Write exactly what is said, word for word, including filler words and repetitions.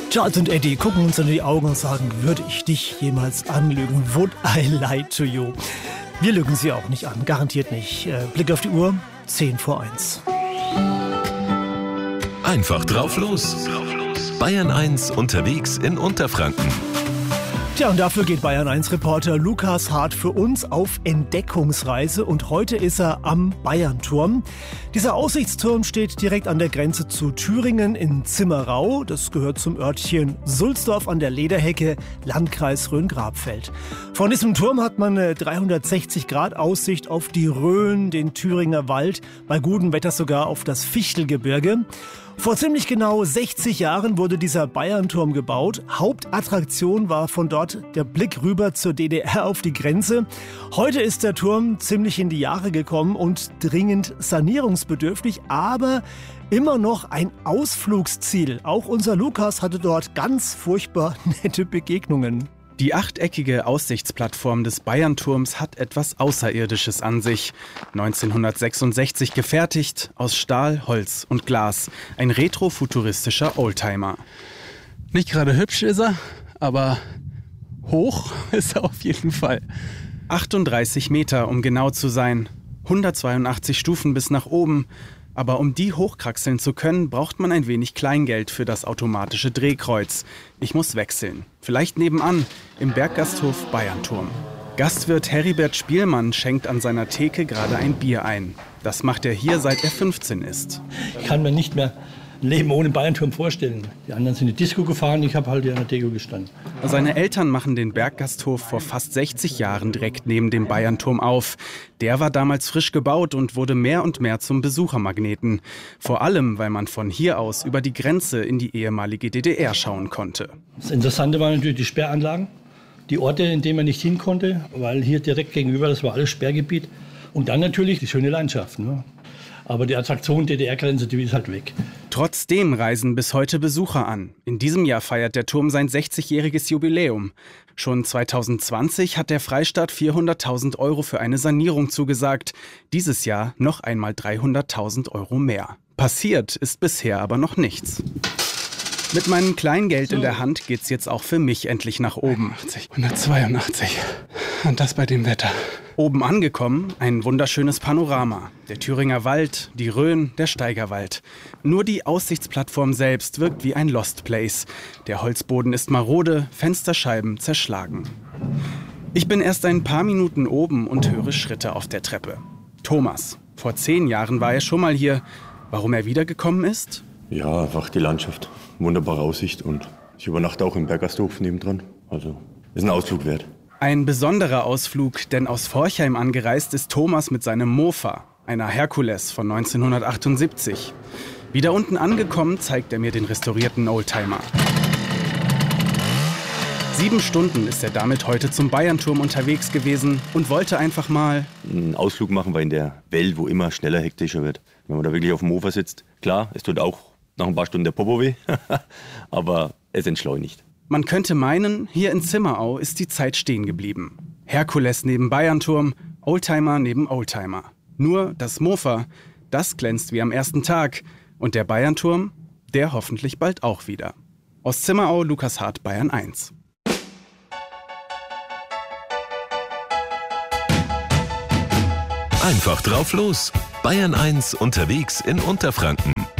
Charles und Eddie gucken uns in die Augen und sagen, würde ich dich jemals anlügen? Would I lie to you? Wir lügen sie auch nicht an, garantiert nicht. Äh, Blick auf die Uhr, zehn vor eins. Einfach drauf los. Bayern eins unterwegs in Unterfranken. Tja, und dafür geht Bayern eins Reporter Lukas Hart für uns auf Entdeckungsreise und heute ist er am Bayernturm. Dieser Aussichtsturm steht direkt an der Grenze zu Thüringen in Zimmerau. Das gehört zum Örtchen Sulzdorf an der Lederhecke, Landkreis Rhön-Grabfeld. Von diesem Turm hat man eine dreihundertsechzig Grad Aussicht auf die Rhön, den Thüringer Wald, bei gutem Wetter sogar auf das Fichtelgebirge. Vor ziemlich genau sechzig Jahren wurde dieser Bayernturm gebaut. Hauptattraktion war von dort der Blick rüber zur D D R auf die Grenze. Heute ist der Turm ziemlich in die Jahre gekommen und dringend sanierungsbedürftig, aber immer noch ein Ausflugsziel. Auch unser Lukas hatte dort ganz furchtbar nette Begegnungen. Die achteckige Aussichtsplattform des Bayernturms hat etwas Außerirdisches an sich. neunzehnhundertsechsundsechzig gefertigt, aus Stahl, Holz und Glas. Ein retrofuturistischer Oldtimer. Nicht gerade hübsch ist er, aber hoch ist er auf jeden Fall. achtunddreißig Meter, um genau zu sein. hundertzweiundachtzig Stufen bis nach oben. Aber um die hochkraxeln zu können, braucht man ein wenig Kleingeld für das automatische Drehkreuz. Ich muss wechseln. Vielleicht nebenan, im Berggasthof Bayernturm. Gastwirt Heribert Spielmann schenkt an seiner Theke gerade ein Bier ein. Das macht er hier, seit er fünfzehn ist. Ich kann mir nicht mehr ein Leben ohne Bayernturm vorstellen. Die anderen sind in die Disco gefahren, ich habe halt hier an der Theke gestanden. Seine Eltern machen den Berggasthof vor fast sechzig Jahren direkt neben dem Bayernturm auf. Der war damals frisch gebaut und wurde mehr und mehr zum Besuchermagneten. Vor allem, weil man von hier aus über die Grenze in die ehemalige D D R schauen konnte. Das Interessante waren natürlich die Sperranlagen, die Orte, in denen man nicht hin konnte, weil hier direkt gegenüber, das war alles Sperrgebiet. Und dann natürlich die schöne Landschaft, ne? Aber die Attraktion D D R-Grenze, die ist halt weg. Trotzdem reisen bis heute Besucher an. In diesem Jahr feiert der Turm sein sechzigjähriges Jubiläum. Schon zweitausendzwanzig hat der Freistaat vierhunderttausend Euro für eine Sanierung zugesagt. Dieses Jahr noch einmal dreihunderttausend Euro mehr. Passiert ist bisher aber noch nichts. Mit meinem Kleingeld in der Hand geht's jetzt auch für mich endlich nach oben. hundertzweiundachtzig. Und das bei dem Wetter. Oben angekommen, ein wunderschönes Panorama. Der Thüringer Wald, die Rhön, der Steigerwald. Nur die Aussichtsplattform selbst wirkt wie ein Lost Place. Der Holzboden ist marode, Fensterscheiben zerschlagen. Ich bin erst ein paar Minuten oben und höre Schritte auf der Treppe. Thomas. Vor zehn Jahren war er schon mal hier. Warum er wiedergekommen ist? Ja, einfach die Landschaft. Wunderbare Aussicht und ich übernachte auch im Berggasthof nebendran. Also ist ein Ausflug wert. Ein besonderer Ausflug, denn aus Forchheim angereist ist Thomas mit seinem Mofa, einer Herkules von neunzehnhundertachtundsiebzig. Wieder unten angekommen, zeigt er mir den restaurierten Oldtimer. Sieben Stunden ist er damit heute zum Bayernturm unterwegs gewesen und wollte einfach mal einen Ausflug machen, weil in der Welt, wo immer schneller, hektischer wird. Wenn man da wirklich auf dem Mofa sitzt, klar, es tut auch nach ein paar Stunden der Popo weh, aber es entschleunigt. Man könnte meinen, hier in Zimmerau ist die Zeit stehen geblieben. Herkules neben Bayernturm, Oldtimer neben Oldtimer. Nur das Mofa, das glänzt wie am ersten Tag. Und der Bayernturm, der hoffentlich bald auch wieder. Aus Zimmerau, Lukas Hart, Bayern eins. Einfach drauf los. Bayern eins unterwegs in Unterfranken.